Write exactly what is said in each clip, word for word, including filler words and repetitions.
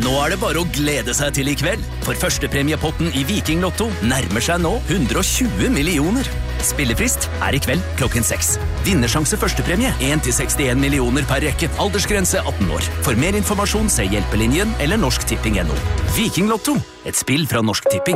Nå er det bare å glede seg til I kveld, for førstepremiepotten I Viking Lotto nærmer seg nå hundre og tjue millioner. Spillefrist er I kveld klokken seks. Vinnersjanse førstepremie en til sekstien millioner per rekke. Aldersgrense atten år. For mer informasjon se Hjelpelinjen eller Norsk Tipping punktum no. Viking Lotto, et spill fra Norsk Tipping.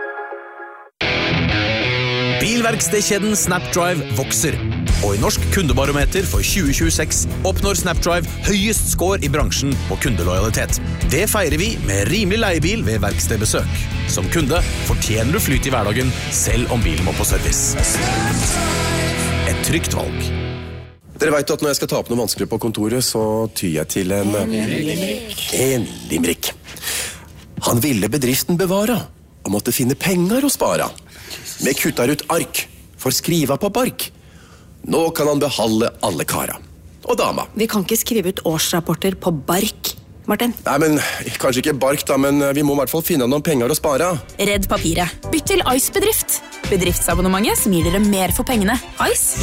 Bilverkstedkjeden Snapdrive vokser, og I Norsk Kundebarometer for tjue tjueseks oppnår Snapdrive høyest score I bransjen på kundelojalitet. Det feirer vi med rimelig leiebil ved verkstedbesøk. Som kunde fortjener du flyt I hverdagen, selv om bilen må på service. Et trygt valg. Dere vet at når jeg skal ta opp noe vanskelig på kontoret, så tyr jeg til en... En limerick. En limerick. Han ville bedriften bevara, og måtte finne penger å spara. Vi kuttar ut ark, for skriva på bark. Nå kan han behalde alle kara. Og dama. Vi kan ikke skrive ut årsrapporter på bark, Martin. Nei, men kanskje ikke bark da, men vi må I hvert fall finne noen penger å spare. Redd papiret. Bytt til Ice Bedrift. Bedriftsabonnementet som gir dere mer for pengene. Ice.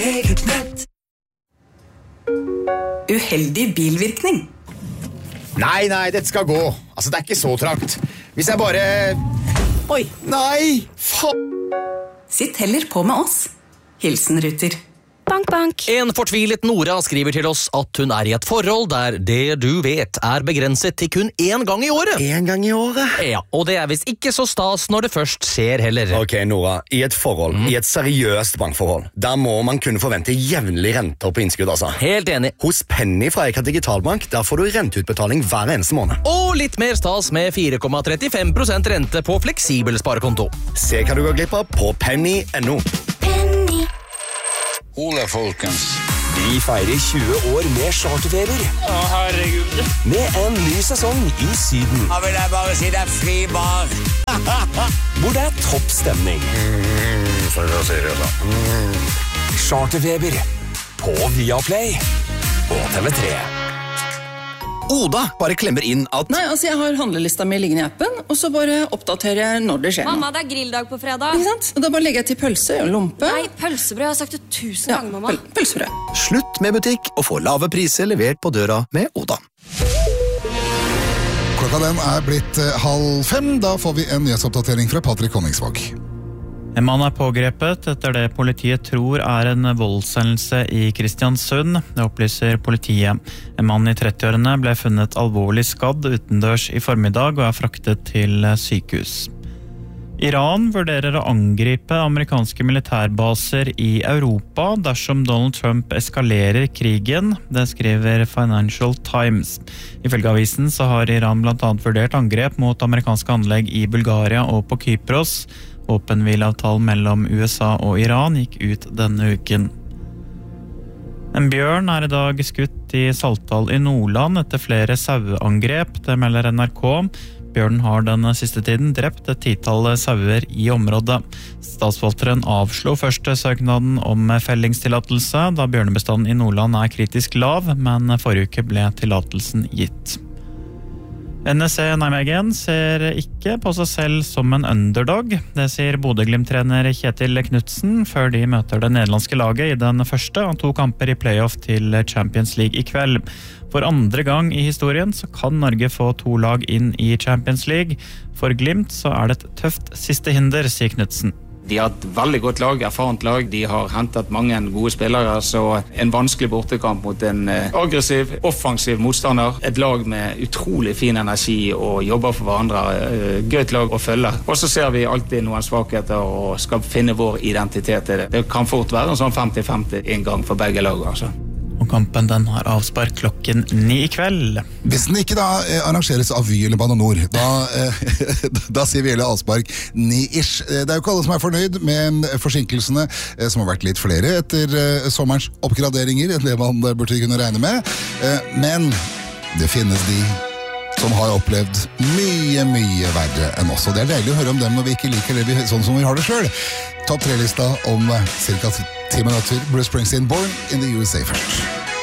Uheldig bilvirkning. Nei, nei, dette skal gå. Altså, det er ikke så trangt. Hvis jeg bare... Oi. Nei, faen. Sitt heller på med oss. Hilsen Ruter. Bank, bank. En fortvilet Nora skriver til oss at hun er I et forhold der det du vet er begrenset til kun en gang I året. En gang I året? Ja, og det er visst ikke så stas når det først skjer heller. Ok, Nora, I et forhold, mm. I et seriøst bankforhold, der må man kunne forvente jevnlig renter på innskudd, altså. Helt enig. Hos Penny fra Eika Digitalbank, der får du renteutbetaling hver eneste måned. Og litt mer stas med fire komma trettifem prosent rente på fleksibel sparekonto. Se hva du går glipp av på penny punktum no. Penny. Ole, folkens. Vi feirer tjue år med charterfeber. Å, herregud. Med en ny sesong I Syden. Da vil jeg bare si det er fri bar. Hvor det er topp stemning. Mm, for å si det da. Mm. Charterfeber på Viaplay og T V tre. Oda bare klemmer inn at... Nei, altså jeg har handlelista mi liggende I appen, og så bare oppdaterer jeg når det skjer noe. Mamma, det er grilldag på fredag. Ikke sant? Og da bare legger jeg til pølse og lompe. Nei, pølsebrød, jeg har sagt det tusen ja, ganger, mamma. Pøl pølsebrød. Slutt med butikk og få lave priser levert på døra med Oda. Klokka den er blitt halv fem, da får vi en nyhetsoppdatering fra Patrick Honningsvåg. En mann er pågrepet etter det politiet tror er en voldshendelse I Kristiansund. Det opplyser politiet. En mann I trettiårene ble funnet alvorlig skadd utendørs I formiddag og er fraktet til sykehus. Iran vurderer å angripe amerikanske militærbaser I Europa dersom Donald Trump eskalerer krigen. Det skriver Financial Times. Ifølge avisen så har Iran blant annet vurdert angrep mot amerikanske anlegg I Bulgaria og på Kypros. Våpenhvileavtalen mellom USA og Iran gikk ut denne uken. En bjørn er I dag skutt I Saltdal I Nordland etter flere saueangrep, det melder N R K. Bjørnen har den siste tiden drept et titall sauer I området. Statsforvalteren avslo første søknaden om fellingstillatelse, da bjørnebestanden I Nordland er kritisk lav, men forrige uke ble tillatelsen gitt. N S C Nijmegen ser ikke på seg selv som en underdog. Det sier Bodø-Glimt-trener Kjetil Knudsen før de møter det nederlandske laget I den første av to kamper I playoff til Champions League I kveld. For andre gang I historien så kan Norge få to lag inn I Champions League. For Glimt så er det et tøft siste hinder, sier Knudsen. De har et veldig godt lag, erfarent lag. De har hentet mange gode spillere, så en vanskelig bortekamp mot en aggressiv, offensiv motstander. Et lag med utrolig fin energi og jobber for hverandre. Gøyt lag å følge. Og så ser vi alltid noen svakheter og skal finne vår identitet I det. Det kan fort være en sånn femti femti en gang for begge lag, altså. Og kampen den har avspark klokken ni I kveld. Hvis den ikke da eh, arrangeres av Vy eller Bane Nor, da, eh, da sier vi hele avspark ni-ish. Det er jo ikke alle som er fornøyd med forsinkelsene, eh, som har vært litt flere etter eh, sommerens oppgraderinger, enn det man burde kunne regne med. Eh, men det finnes de som har opplevd mye, mye verre enn oss. Og det er deilig å høre om dem når vi ikke liker det vi, sånn som vi har det selv. Topp tre-lista om cirka ti minutter. Bruce Springsteen, Born in the U S A først.